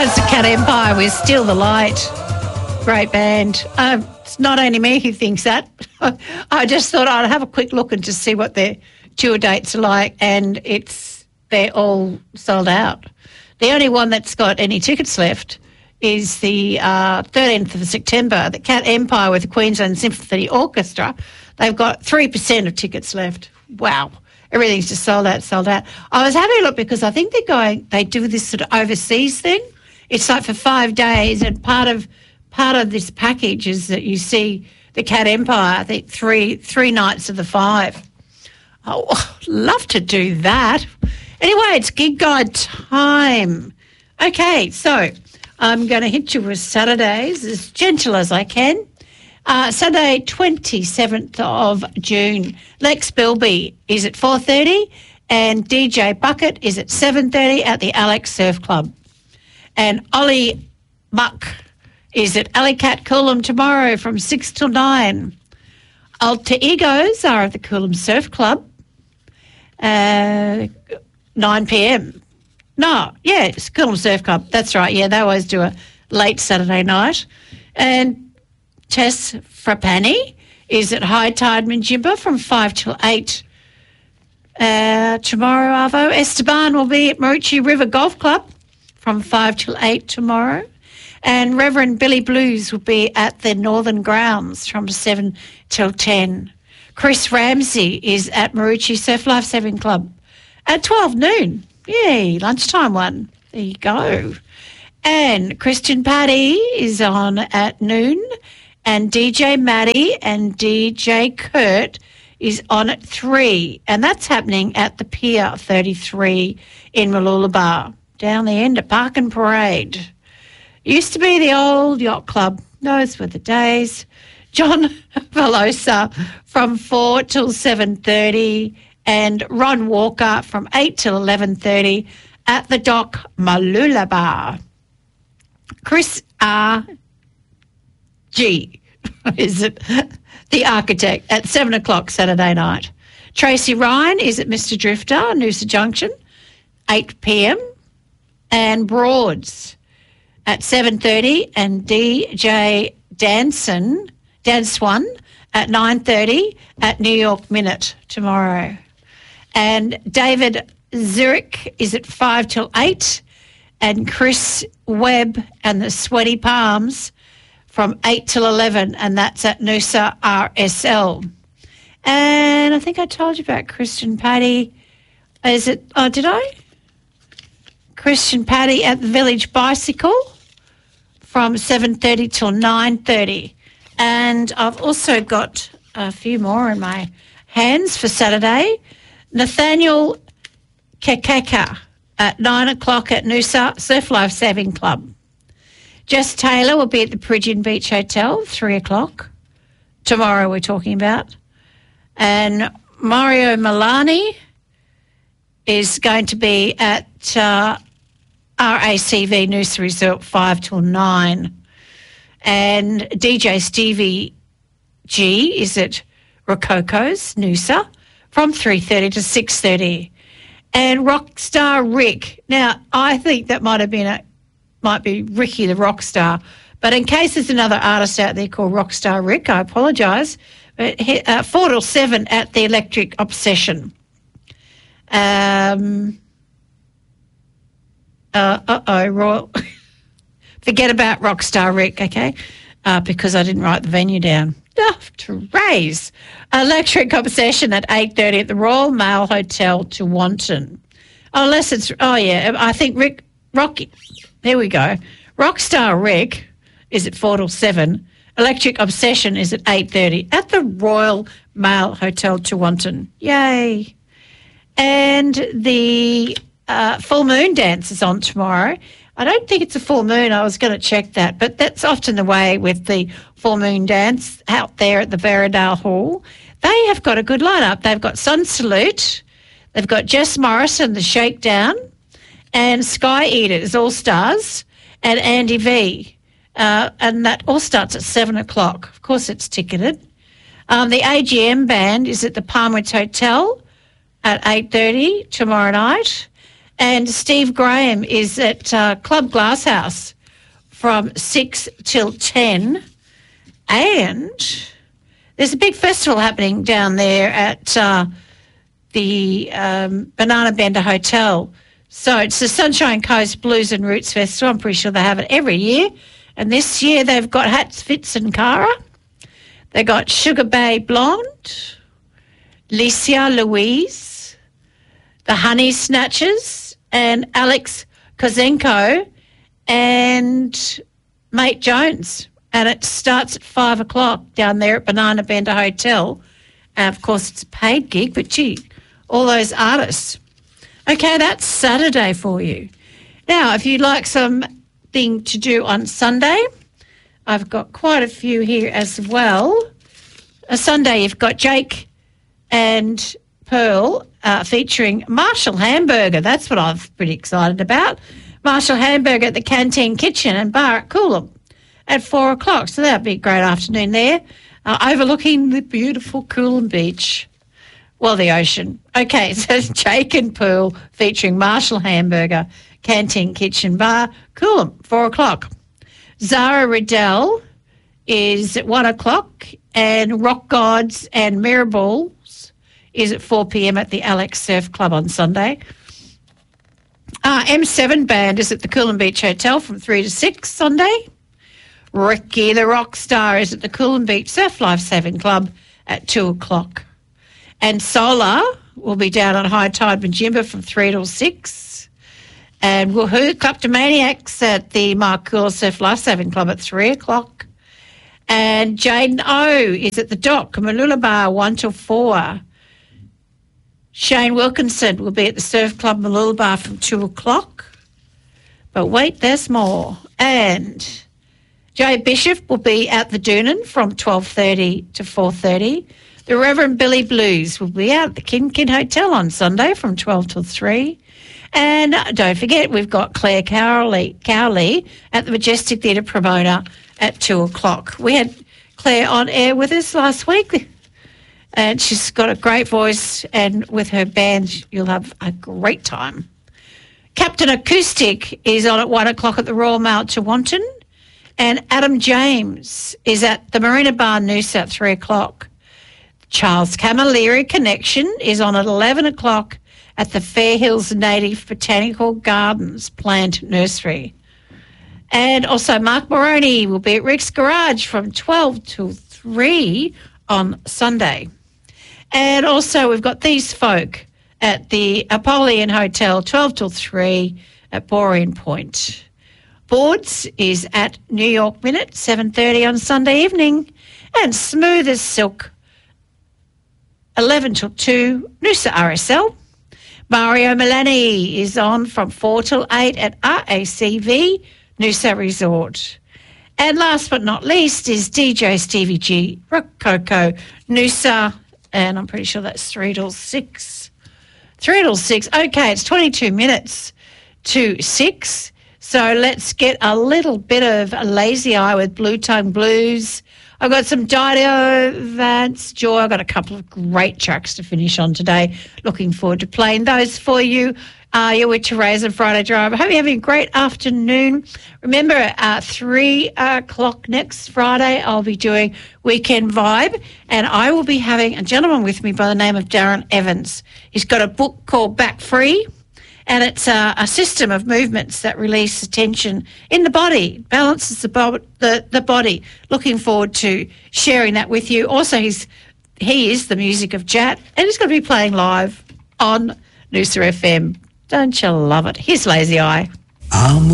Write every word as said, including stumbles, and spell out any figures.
That's the Cat Empire with Still the Light. Great band. Um, it's not only me who thinks that. I just thought I'd have a quick look and just see what their tour dates are like, and it's they're all sold out. The only one that's got any tickets left is the uh, thirteenth of September, the Cat Empire with the Queensland Symphony Orchestra. They've got three percent of tickets left. Wow. Everything's just sold out, sold out. I was having a look because I think they're going, they do this sort of overseas thing. It's like for five days, and part of part of this package is that you see the Cat Empire, I think three three nights of the five. Oh, I'd love to do that. Anyway, it's Gig Guide time. Okay, so I'm going to hit you with Saturdays as gentle as I can. Uh, Saturday, twenty-seventh of June, Lex Bilby is at four thirty and D J Bucket is at seven thirty at the Alex Surf Club. And Ollie Muck is at Alley Cat Coolum tomorrow from six till nine. Alter Egos are at the Coolum Surf Club, uh, nine p.m. No, yeah, it's Coolum Surf Club. That's right, yeah, they always do a late Saturday night. And Tess Frappani is at High Tide Minjimba from five till eight. Uh, tomorrow, Arvo, Esteban will be at Marucci River Golf Club from five till eight tomorrow. And Reverend Billy Blues will be at the Northern Grounds from seven till ten. Chris Ramsey is at Marucci Surf Life Saving Club at twelve noon. Yay, lunchtime one. There you go. And Christian Paddy is on at noon. And D J Maddie and D J Kurt is on at three. And that's happening at the Pier thirty-three in Mooloolaba, down the end of Park and Parade. Used to be the old yacht club. Those were the days. John Velosa from four till seven thirty and Ron Walker from eight till eleven thirty at the Dock Mooloolaba. Chris R. G is it the architect at seven o'clock Saturday night. Tracy Ryan is at Mister Drifter, Noosa Junction, eight p.m. and Broads at seven thirty and D J Danson, Dance One at nine thirty at New York Minute tomorrow. And David Zurich is at five till eight and Chris Webb and the Sweaty Palms from eight till eleven, and that's at Noosa R S L. And I think I told you about Christian Paddy. Is it, oh, did I? Christian Paddy at the Village Bicycle from seven thirty till nine thirty. And I've also got a few more in my hands for Saturday. Nathaniel Kekeka at nine o'clock at Noosa Surf Life Saving Club. Jess Taylor will be at the Peregian Beach Hotel, three o'clock. Tomorrow we're talking about. And Mario Milani is going to be at uh, R A C V Noosa Resort, five till nine. And D J Stevie G is at Rococo's, Noosa, from three thirty to six thirty. And Rockstar Rick. Now, I think that might have been a might be Ricky the Rockstar. But in case there's another artist out there called Rockstar Rick, I apologise. But uh, four till seven at the Electric Obsession. Um, uh, uh-oh, Royal. Forget about Rockstar Rick, okay, uh, because I didn't write the venue down. Oh, to raise. Electric Obsession at eight thirty at the Royal Mail Hotel to Wanton. Unless it's, oh, yeah, I think Rick, Rocky... There we go. Rockstar Rick is at four till seven. Electric Obsession is at eight thirty at the Royal Mail Hotel Tewantin. Yay. And the uh, full moon dance is on tomorrow. I don't think it's a full moon. I was going to check that, but that's often the way with the full moon dance out there at the Veradale Hall. They have got a good lineup. They've got Sun Salute. They've got Jess Morrison, the Shakedown, and Sky Eaters, All Stars, and Andy V. Uh, and that all starts at seven o'clock. Of course, it's ticketed. Um, the A G M band is at the Palmwoods Hotel at eight thirty tomorrow night. And Steve Graham is at uh, Club Glasshouse from six till ten. And there's a big festival happening down there at uh, the um, Banana Bender Hotel. So it's the Sunshine Coast Blues and Roots Festival. I'm pretty sure they have it every year. And this year they've got Hats, Fitz and Cara. They got Sugar Bay Blonde, Licia Louise, the Honey Snatchers, and Alex Kozenko and Mate Jones. And it starts at five o'clock down there at Banana Bender Hotel. And, of course, it's a paid gig, but, gee, all those artists. Okay, that's Saturday for you. Now, if you'd like something to do on Sunday, I've got quite a few here as well. A Sunday, you've got Jake and Pearl uh, featuring Marshall Hamburger. That's what I'm pretty excited about. Marshall Hamburger at the Canteen Kitchen and Bar at Coolum at four o'clock. So that'd be a great afternoon there, uh, overlooking the beautiful Coolum Beach. Well, the ocean. Okay, so Jake and Pearl featuring Marshall Hamburger, Canteen Kitchen Bar, Coolum, four o'clock. Zara Riddell is at one o'clock, and Rock Gods and Miraballs is at four p.m. at the Alex Surf Club on Sunday. Uh, M seven Band is at the Coolum Beach Hotel from three to six Sunday. Ricky the Rockstar is at the Coolum Beach Surf Life Saving Club at two o'clock. And Solar will be down on High Tide Majimba from three till six. And Woohoo Kleptomaniacs at the Mark Cooler Surf Life Saving Club at three o'clock. And Jaden O is at the Dock, Malula Bar, one till four. Shane Wilkinson will be at the Surf Club Malula Bar from two o'clock. But wait, there's more. And Jay Bishop will be at the Doonan from twelve thirty to four thirty. The Reverend Billy Blues will be out at the Kin Kin Hotel on Sunday from twelve till three. And don't forget, we've got Claire Cowley, Cowley at the Majestic Theatre Pomona at two o'clock. We had Claire on air with us last week, and she's got a great voice, and with her band, you'll have a great time. Captain Acoustic is on at one o'clock at the Royal Mail Tewantin, and Adam James is at the Marina Bar Noosa at three o'clock. Charles Camilleri Connection is on at eleven o'clock at the Fair Hills Native Botanical Gardens Plant Nursery. And also Mark Moroney will be at Rick's Garage from twelve till three on Sunday. And also we've got These Folk at the Apollyon Hotel, twelve till three at Borean Point. Boards is at New York Minute, seven thirty on Sunday evening. And Smooth as Silk, eleven till two, Noosa R S L. Mario Milani is on from four till eight at R A C V, Noosa Resort. And last but not least is D J Stevie G, Rococo, Noosa, and I'm pretty sure that's three till six. three till six. Okay, it's twenty-two minutes to six. So let's get a little bit of a Lazy Eye with Blue Tongue Blues. I've got some Dido, Vance, Joy. I've got a couple of great tracks to finish on today. Looking forward to playing those for you. Uh, you're with Teresa Friday Drive. I hope you're having a great afternoon. Remember, at uh, three o'clock next Friday, I'll be doing Weekend Vibe, and I will be having a gentleman with me by the name of Darren Evans. He's got a book called Back Free, and it's a, a system of movements that release the tension in the body, balances the, bo- the, the body. Looking forward to sharing that with you. Also, he's, he is the music of Jat, and he's going to be playing live on Noosa F M. Don't you love it? Here's Lazy Eye. Um.